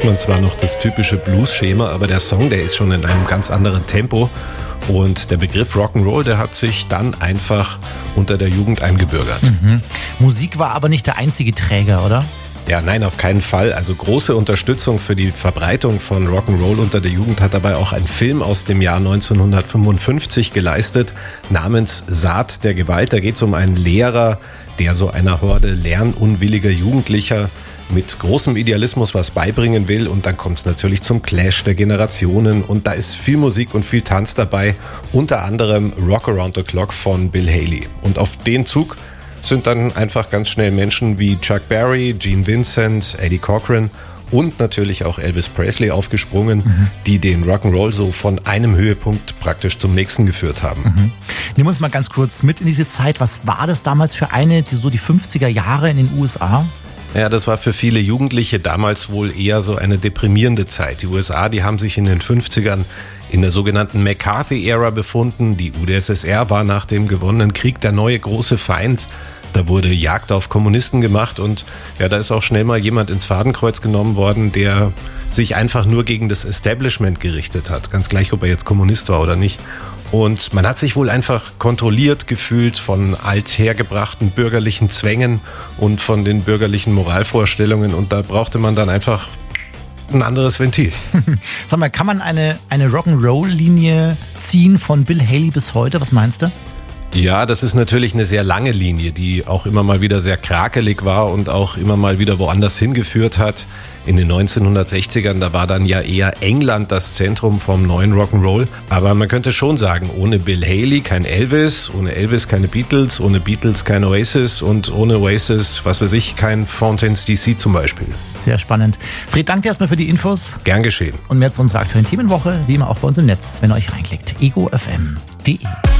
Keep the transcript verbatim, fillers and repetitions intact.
man zwar noch das typische Blues-Schema, aber der Song, der ist schon in einem ganz anderen Tempo. Und der Begriff Rock'n'Roll, der hat sich dann einfach unter der Jugend eingebürgert. Mhm. Musik war aber nicht der einzige Träger, oder? Ja, nein, auf keinen Fall. Also große Unterstützung für die Verbreitung von Rock'n'Roll unter der Jugend hat dabei auch ein Film aus dem Jahr neunzehnhundertfünfundfünfzig geleistet, namens Saat der Gewalt. Da geht es um einen Lehrer, der so einer Horde lernunwilliger Jugendlicher mit großem Idealismus was beibringen will, und dann kommt es natürlich zum Clash der Generationen und da ist viel Musik und viel Tanz dabei, unter anderem Rock Around the Clock von Bill Haley. Und auf den Zug sind dann einfach ganz schnell Menschen wie Chuck Berry, Gene Vincent, Eddie Cochran und natürlich auch Elvis Presley aufgesprungen, mhm. die den Rock'n'Roll so von einem Höhepunkt praktisch zum nächsten geführt haben. Mhm. Nimm uns mal ganz kurz mit in diese Zeit. Was war das damals für eine, die, so die fünfziger Jahre in den U S A? Ja, das war für viele Jugendliche damals wohl eher so eine deprimierende Zeit. Die U S A, die haben sich in den fünfzigern in der sogenannten McCarthy-Ära befunden. Die U d S S R war nach dem gewonnenen Krieg der neue große Feind. Da wurde Jagd auf Kommunisten gemacht und ja, da ist auch schnell mal jemand ins Fadenkreuz genommen worden, der sich einfach nur gegen das Establishment gerichtet hat. Ganz gleich, ob er jetzt Kommunist war oder nicht. Und man hat sich wohl einfach kontrolliert gefühlt von althergebrachten bürgerlichen Zwängen und von den bürgerlichen Moralvorstellungen. Und da brauchte man dann einfach ein anderes Ventil. Sag mal, kann man eine, eine Rock'n'Roll-Linie ziehen von Bill Haley bis heute? Was meinst du? Ja, das ist natürlich eine sehr lange Linie, die auch immer mal wieder sehr krakelig war und auch immer mal wieder woanders hingeführt hat. In den neunzehnhundertsechzigern, da war dann ja eher England das Zentrum vom neuen Rock'n'Roll. Aber man könnte schon sagen, ohne Bill Haley kein Elvis, ohne Elvis keine Beatles, ohne Beatles kein Oasis und ohne Oasis, was weiß ich, kein Fountains D C zum Beispiel. Sehr spannend. Fred, danke dir erstmal für die Infos. Gern geschehen. Und mehr zu unserer aktuellen Themenwoche, wie immer auch bei uns im Netz, wenn ihr euch reinklickt. ego f m punkt d e